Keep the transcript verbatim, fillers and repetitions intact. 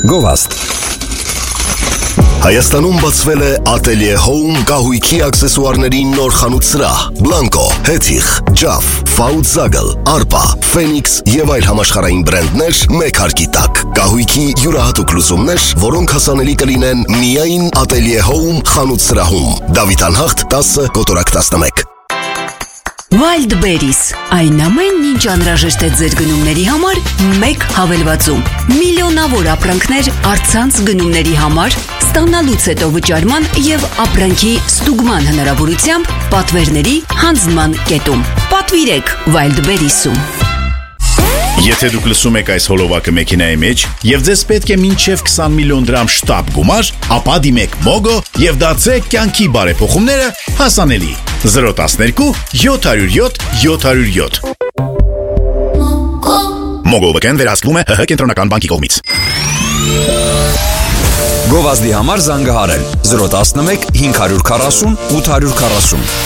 Գովաստ Հայաստանում բացվել է Atelier Home կահույքի աքսեսուարների նոր խանութ-սրահ, Blanco, Hethych, Jaff, Fautzagel, Arpa, Phoenix եւ այլ համաշխարհային բրենդներ մեկ հարկի տակ։ Կահույքի յուրահատուկ լուծումներ, որոնք հասանելի կլինեն միայն Atelier Home խանութ-սրահում։ Դավիթ Անհախտ տասը կոտորակ տասնմեկ։ Wildberries այն ամենն ինչ անհրաժեշտ է ձեր գնումների համար մեկ հավելվածում։ Միլիոնավոր ապրանքներ առցանց գնումների համար ստանալուց հետո վճարման եւ ապրանքի ստուգման հնարավորությամբ պատվերների հանձնման կետում։ Պատվիրեք Wildberries-ում։ Եթե դուք լսում եք այս հոլովակը մեքենայի մեջ եւ ձեզ պետք է մինչեւ քսան միլիոն դրամ շտապ գումար, ապա դիմեք Mogo եւ դարձրեք կյանքի բարեփոխումները հասանելի։ zero one two seven zero seven seven zero seven Mogo վկան վերահսկվում է ՀՀ կենտրոնական բանկի կողմից։ Գովազդի համար զանգահարել zero one one five four zero eight four zero